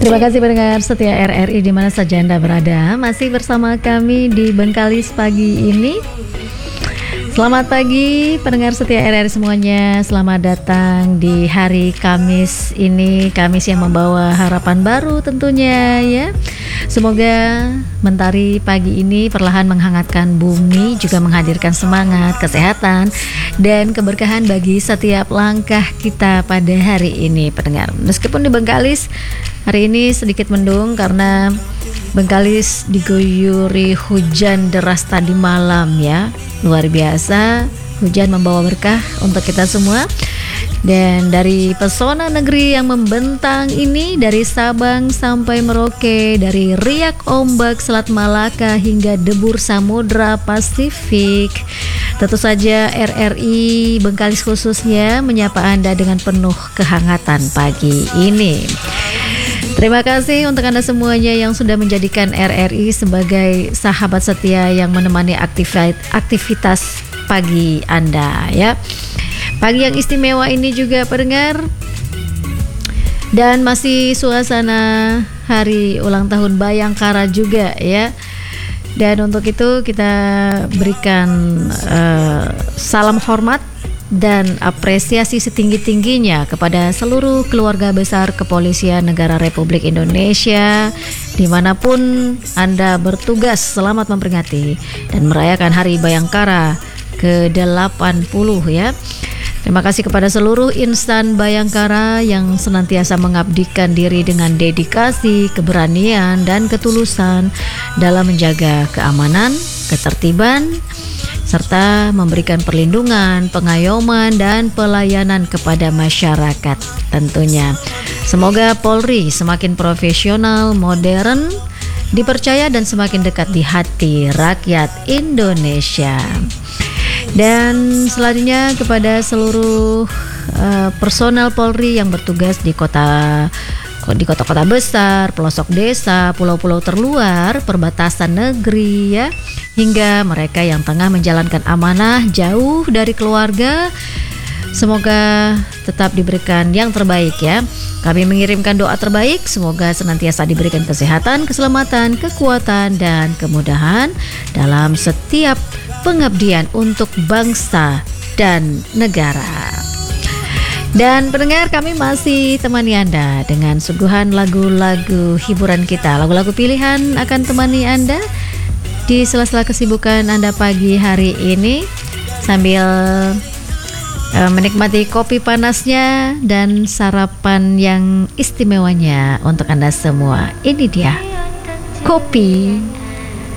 Terima kasih pendengar setia RRI di mana saja Anda berada. Masih bersama kami di Bengkalis pagi ini. Selamat pagi pendengar setia RRI semuanya. Selamat datang di hari Kamis ini, Kamis yang membawa harapan baru tentunya ya. Semoga mentari pagi ini perlahan menghangatkan bumi, juga menghadirkan semangat, kesehatan, dan keberkahan bagi setiap langkah kita pada hari ini pendengar. Meskipun di Bengkalis hari ini sedikit mendung karena Bengkalis diguyuri hujan deras tadi malam ya. Luar biasa, hujan membawa berkah untuk kita semua. Dan dari pesona negeri yang membentang ini, dari Sabang sampai Merauke, dari riak ombak Selat Malaka hingga debur Samudra Pasifik, tentu saja RRI Bengkalis khususnya menyapa Anda dengan penuh kehangatan pagi ini. Terima kasih untuk Anda semuanya yang sudah menjadikan RRI sebagai sahabat setia yang menemani aktivitas pagi Anda ya. Pagi yang istimewa ini juga pendengar, dan masih suasana hari ulang tahun Bayangkara juga ya. Dan untuk itu kita berikan salam hormat dan apresiasi setinggi-tingginya kepada seluruh keluarga besar Kepolisian Negara Republik Indonesia dimanapun Anda bertugas. Selamat memperingati dan merayakan Hari Bayangkara ke-80 ya. Terima kasih kepada seluruh insan Bayangkara yang senantiasa mengabdikan diri dengan dedikasi, keberanian, dan ketulusan dalam menjaga keamanan, ketertiban, serta memberikan perlindungan, pengayoman, dan pelayanan kepada masyarakat tentunya. Semoga Polri semakin profesional, modern, dipercaya, dan semakin dekat di hati rakyat Indonesia. Dan selanjutnya kepada seluruh personel Polri yang bertugas di kota-kota besar, pelosok desa, pulau-pulau terluar, perbatasan negeri ya, hingga mereka yang tengah menjalankan amanah jauh dari keluarga. Semoga tetap diberikan yang terbaik ya. Kami mengirimkan doa terbaik, semoga senantiasa diberikan kesehatan, keselamatan, kekuatan, dan kemudahan dalam setiap pengabdian untuk bangsa dan negara. Dan pendengar, kami masih temani Anda dengan suguhan lagu-lagu hiburan kita. Lagu-lagu pilihan akan temani Anda di sela-sela kesibukan Anda pagi hari ini sambil menikmati kopi panasnya dan sarapan yang istimewanya untuk Anda semua. Ini dia kopi